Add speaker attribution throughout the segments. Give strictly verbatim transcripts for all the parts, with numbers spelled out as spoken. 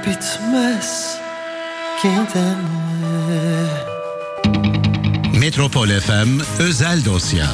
Speaker 1: bitmez gidene.
Speaker 2: Metropol F M Özel Dosya.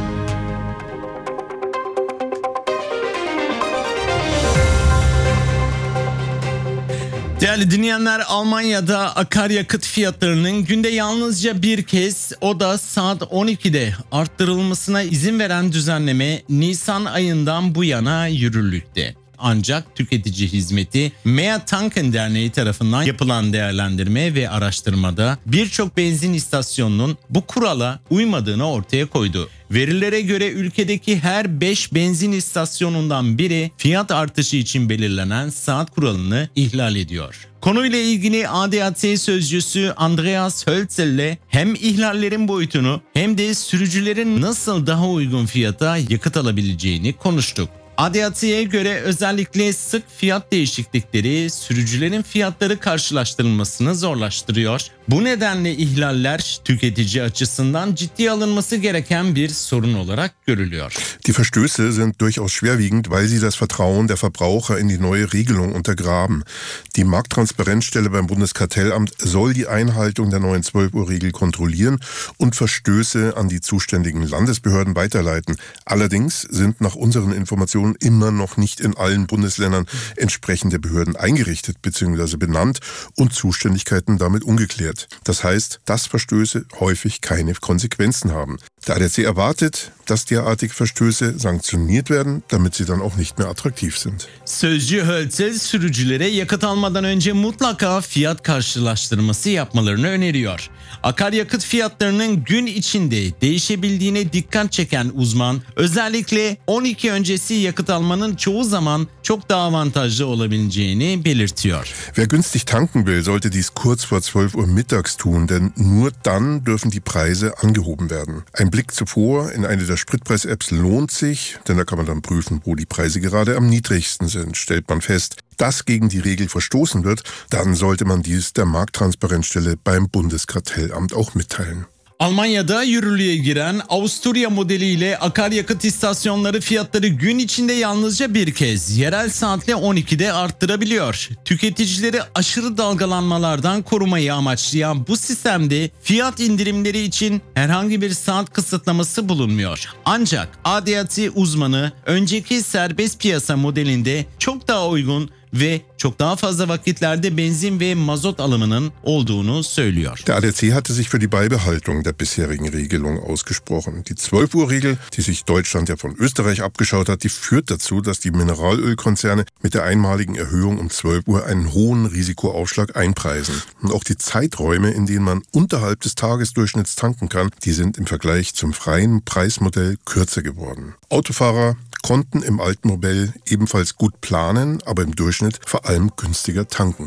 Speaker 2: Değerli dinleyenler, Almanya'da akaryakıt fiyatlarının günde yalnızca bir kez, o da saat on ikide arttırılmasına izin veren düzenleme Nisan ayından bu yana yürürlükte. Ancak tüketici hizmeti Mehr Tanken Derneği tarafından yapılan değerlendirme ve araştırmada birçok benzin istasyonunun bu kurala uymadığını ortaya koydu. Verilere göre ülkedeki her beş benzin istasyonundan biri fiyat artışı için belirlenen saat kuralını ihlal ediyor. Konuyla ilgili A D A C sözcüsü Andreas Hölzel ile hem ihlallerin boyutunu hem de sürücülerin nasıl daha uygun fiyata yakıt alabileceğini konuştuk. A D A C'ye göre özellikle sık fiyat değişiklikleri sürücülerin fiyatları karşılaştırılmasını zorlaştırıyor. Bu nedenle ihlaller tüketici açısından ciddiye alınması gereken bir sorun olarak görülüyor.
Speaker 3: Die Verstöße sind durchaus schwerwiegend, weil sie das Vertrauen der Verbraucher in die neue Regelung untergraben. Die Markttransparenzstelle beim Bundeskartellamt soll die Einhaltung der neuen zwölf Uhr Regel kontrollieren und Verstöße an die zuständigen Landesbehörden weiterleiten. Allerdings sind nach unseren Informationen immer noch nicht in allen Bundesländern entsprechende Behörden eingerichtet bzw. benannt und Zuständigkeiten damit ungeklärt. Das heißt, dass Verstöße häufig keine Konsequenzen haben. Der A D A C erwartet, dass derartige Verstöße sanktioniert werden, damit sie dann auch nicht mehr attraktiv sind.
Speaker 2: Sözcü Hölzel sürücülere yakıt almadan önce mutlaka fiyat karşılaştırması yapmalarını öneriyor. Akaryakıt fiyatlarının gün içinde değişebildiğine dikkat çeken uzman, özellikle on iki öncesi yakıt almanın çoğu zaman çok daha avantajlı olabileceğini belirtiyor.
Speaker 3: Wer günstig tanken will, sollte dies kurz vor zwölf Uhr mittags tun, denn nur dann dürfen die Preise angehoben werden. Ein Blick zuvor in eine der Spritpreis-Apps lohnt sich, denn da kann man dann prüfen, wo die Preise gerade am niedrigsten sind. Stellt man fest, dass gegen die Regel verstoßen wird, dann sollte man dies der Markttransparenzstelle beim Bundeskartellamt auch mitteilen.
Speaker 2: Almanya'da yürürlüğe giren Avusturya modeliyle akaryakıt istasyonları fiyatları gün içinde yalnızca bir kez yerel saatle on ikide arttırabiliyor. Tüketicileri aşırı dalgalanmalardan korumayı amaçlayan bu sistemde fiyat indirimleri için herhangi bir saat kısıtlaması bulunmuyor. Ancak A D A C uzmanı önceki serbest piyasa modelinde çok daha uygun ve çok daha fazla vakitlerde benzin ve mazot alımının olduğunu söylüyor.
Speaker 3: Der A D A C hatte sich für die Beibehaltung der bisherigen Regelung ausgesprochen. Die zwölf Uhr Regel, die sich Deutschland ja von Österreich abgeschaut hat, die führt dazu, dass die Mineralölkonzerne mit der einmaligen Erhöhung um zwölf Uhr einen hohen Risikoaufschlag einpreisen. Und auch die Zeiträume, in denen man unterhalb des Tagesdurchschnitts tanken kann, die sind im Vergleich zum freien Preismodell kürzer geworden. Autofahrer konnten im alten Modell ebenfalls gut planen, aber im Durchschnitt vor allem günstiger tanken.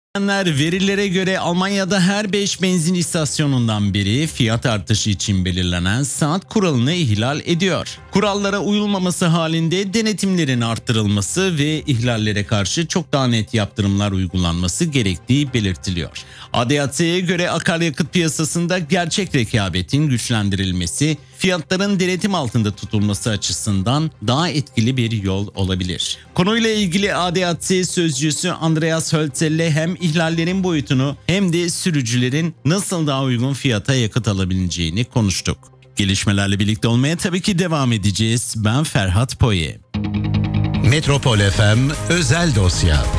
Speaker 2: Verilere göre Almanya'da her beş benzin istasyonundan biri fiyat artışı için belirlenen saat kuralını ihlal ediyor. Kurallara uyulmaması halinde denetimlerin arttırılması ve ihlallere karşı çok daha net yaptırımlar uygulanması gerektiği belirtiliyor. A D A C'ye göre akaryakıt piyasasında gerçek rekabetin güçlendirilmesi, fiyatların denetim altında tutulması açısından daha etkili bir yol olabilir. Konuyla ilgili A D A C sözcüsü Andreas Hölzel hem ihlallerin boyutunu hem de sürücülerin nasıl daha uygun fiyata yakıt alabileceğini konuştuk. Gelişmelerle birlikte olmaya tabii ki devam edeceğiz. Ben Ferhat Poye.
Speaker 4: Metropol F M Özel Dosya.